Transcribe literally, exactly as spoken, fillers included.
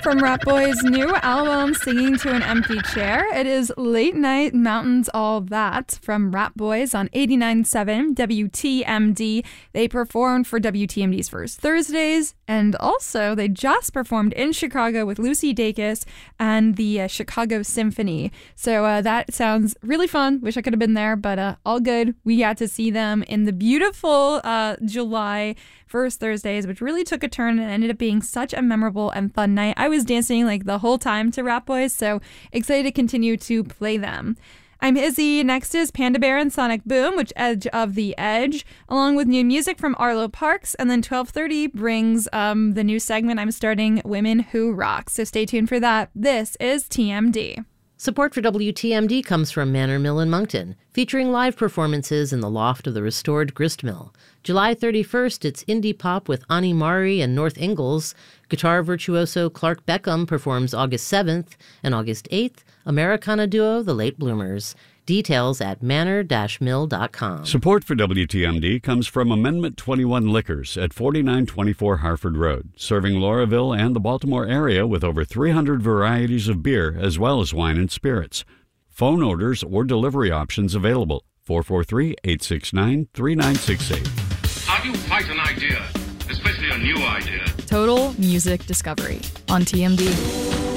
From Rat Boys' new album, Singing to an Empty Chair, it is Late Night Mountains All That from Rat Boys on eighty-nine point seven W T M D. They performed for W T M D's First Thursdays, and also they just performed in Chicago with Lucy Dacus and the uh, Chicago Symphony. So uh, that sounds really fun. Wish I could have been there, but uh, all good. We got to see them in the beautiful uh, July First Thursdays, which really took a turn and ended up being such a memorable and fun night. I was dancing like the whole time to Rat Boys, so excited to continue to play them. I'm Izzy. Next is Panda Bear and Sonic Boom, which Edge of the Edge, along with new music from Arlo Parks. And then twelve thirty brings um, the new segment I'm starting, Women Who Rock. So stay tuned for that. This is T M D. Support for W T M D comes from Manor Mill in Moncton, featuring live performances in the loft of the restored grist mill. July thirty-first, it's indie pop with Ani Mari and North Ingalls. Guitar virtuoso Clark Beckham performs August seventh, and August eighth, Americana duo The Late Bloomers. Details at manor dash mill dot com. Support for W T M D comes from Amendment twenty-one Liquors at forty-nine twenty-four Harford Road, serving Lauraville and the Baltimore area with over three hundred varieties of beer as well as wine and spirits. Phone orders or delivery options available. four four three, eight six nine, three nine six eight. How do you fight an idea, especially a new idea? Total Music Discovery on T M D.